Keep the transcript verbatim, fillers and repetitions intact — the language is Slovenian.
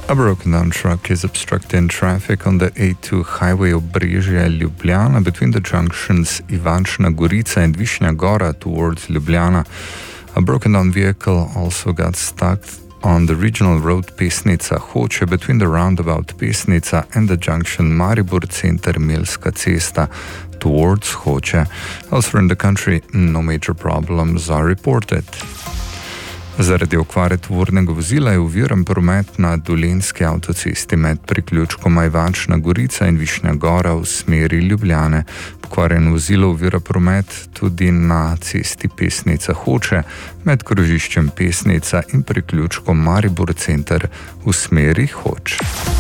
A broken down truck is obstructing traffic on the A two highway Obrežje-Ljubljana between the junctions Ivančna Gorica and Višnja Gora towards Ljubljana. A broken down vehicle also got stuck on the regional road Pesnica-Hoče between the roundabout Pesnica and the junction Maribor Center-Melska Cesta towards Hoče. Elsewhere in the country, no major problems are reported. Zaradi okvare tovornega vozila je oviran promet na Dolenjski avtocesti med priključkoma Ivančna Gorica in Višnja Gora v smeri Ljubljane. Pokvarjeno vozilo ovira promet tudi na cesti Pesnica-Hoče med krožiščem Pesnica in priključkom Maribor Center v smeri Hoč.